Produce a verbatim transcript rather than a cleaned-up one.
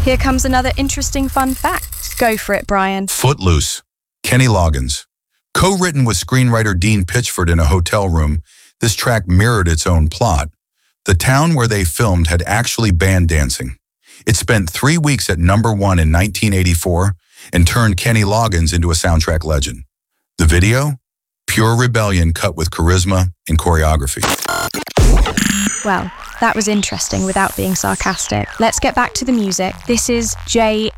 Here comes another interesting fun fact. Go for it, Brian. Footloose. Kenny Loggins. Co-written with screenwriter Dean Pitchford in a hotel room, this track mirrored its own plot. The town where they filmed had actually banned dancing. It spent three weeks at number one in nineteen eighty-four and turned Kenny Loggins into a soundtrack legend. The video? Pure rebellion cut with charisma and choreography. Well, that was interesting without being sarcastic. Let's get back to the music. This is Jay